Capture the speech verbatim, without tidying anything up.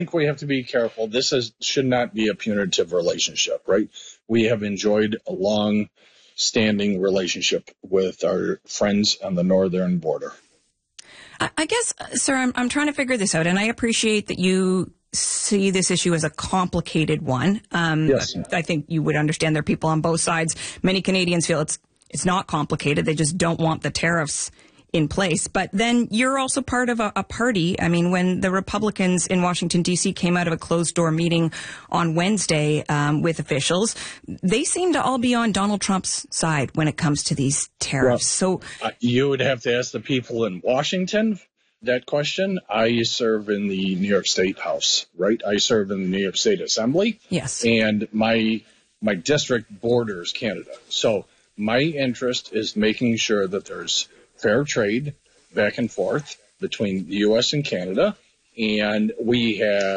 think we have to be careful. This is should not be a punitive relationship, right? We have enjoyed a long-standing relationship with our friends on the northern border. I guess, sir, I'm, I'm trying to figure this out, and I appreciate that you see this issue as a complicated one. Um, yes. I think you would understand there are people on both sides. Many Canadians feel it's it's not complicated. They just don't want the tariffs in place. But then you're also part of a, a party. I mean, when the Republicans in Washington, D C came out of a closed-door meeting on Wednesday um, with officials, they seem to all be on Donald Trump's side when it comes to these tariffs. Well, so uh, you would have to ask the people in Washington that question. I serve in the New York State House, right? I serve in the New York State Assembly. Yes. And my my district borders Canada. So my interest is making sure that there's fair trade back and forth between the U S and Canada, and we have